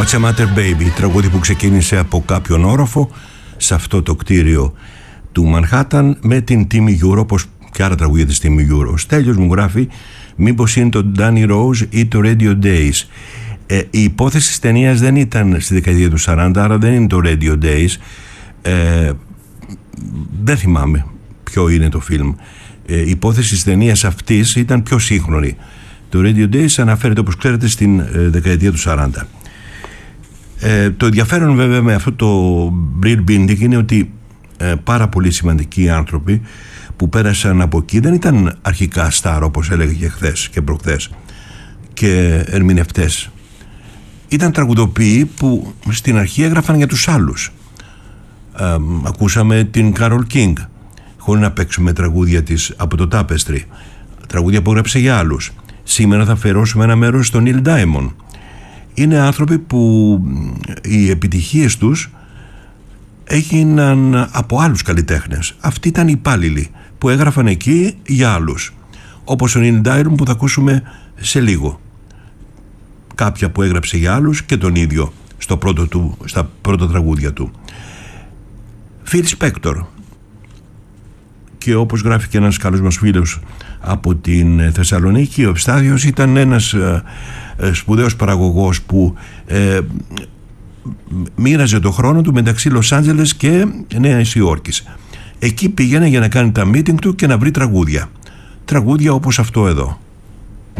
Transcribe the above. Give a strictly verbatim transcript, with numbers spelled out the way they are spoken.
What's a Matter Baby, τραγούδι που ξεκίνησε από κάποιον όροφο σε αυτό το κτίριο του Μανχάταν με την Τίμη Γιούρο, όπως και άλλα τραγούδια της Τίμη Γιούρο. Ο Στέλιος μου γράφει μήπως είναι το Danny Rose ή το Radio Days. Ε, η υπόθεση της ταινίας δεν ήταν στη δεκαετία του σαράντα, άρα δεν είναι το Radio Days. Ε, δεν θυμάμαι ποιο είναι το φιλμ. Ε, η υπόθεση της ταινίας αυτής ήταν πιο σύγχρονη. Το Radio Days αναφέρεται, όπως ξέρετε, στην ε, δεκαετία του σαράντα. Ε, το ενδιαφέρον βέβαια με αυτό το Brill Building είναι ότι ε, πάρα πολύ σημαντικοί άνθρωποι που πέρασαν από εκεί δεν ήταν αρχικά στάρ, όπως έλεγε και χθες και προχθές, και ερμηνευτές. Ήταν τραγουδοποιοί που στην αρχή έγραφαν για τους άλλους. Ε, ακούσαμε την Carole King, χωρίς να παίξουμε τραγούδια της από το Tapestry, τραγούδια που έγραψε για άλλους. Σήμερα θα αφιερώσουμε ένα μέρος στον Neil Diamond. Είναι άνθρωποι που οι επιτυχίες τους έγιναν από άλλους καλλιτέχνες. Αυτοί ήταν οι υπάλληλοι που έγραφαν εκεί για άλλους, όπως ο Neil Diamond που θα ακούσουμε σε λίγο. Κάποια που έγραψε για άλλους και τον ίδιο στο πρώτο του, στα πρώτα τραγούδια του. Phil Spector, και όπως γράφει και ένας καλός μας φίλος από την Θεσσαλονίκη, ο Ευστάδιος ήταν ένας ε, ε, σπουδαίος παραγωγός που ε, μοίραζε το χρόνο του μεταξύ Λος Άντζελες και Νέας Υόρκης. Εκεί πήγαινε για να κάνει τα meeting του και να βρει τραγούδια. Τραγούδια όπως αυτό εδώ.